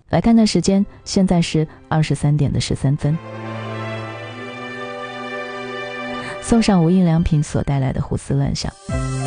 来看看时间，现在是23点13分。送上无印良品所带来的胡思乱想。